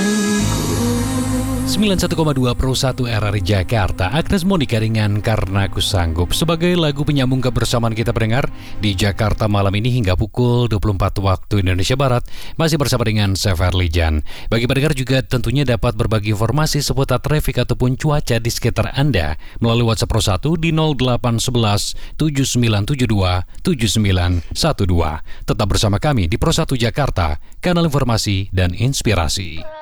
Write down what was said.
91,2 Pro 1 RRI Jakarta. Agnes Monica dengan Karena Ku Sanggup sebagai lagu penyambung kebersamaan kita pendengar di Jakarta malam ini hingga pukul 24 waktu Indonesia Barat. Masih bersama dengan saya Ferlijan. Bagi pendengar juga tentunya dapat berbagi informasi seputar trafik ataupun cuaca di sekitar Anda melalui WhatsApp Pro 1 di 0811 7972 7912. Tetap bersama kami di Pro 1 Jakarta, kanal informasi dan inspirasi.